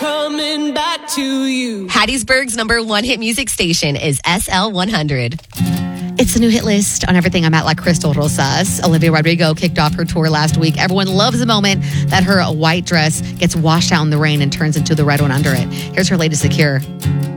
coming back to you. Hattiesburg's number one hit music station is SL100. It's the new hit list on Everything I'm At, like Crystal Rosas. Olivia Rodrigo kicked off her tour last week. Everyone loves the moment that her white dress gets washed out in the rain and turns into the red one under it. Here's her latest Secure.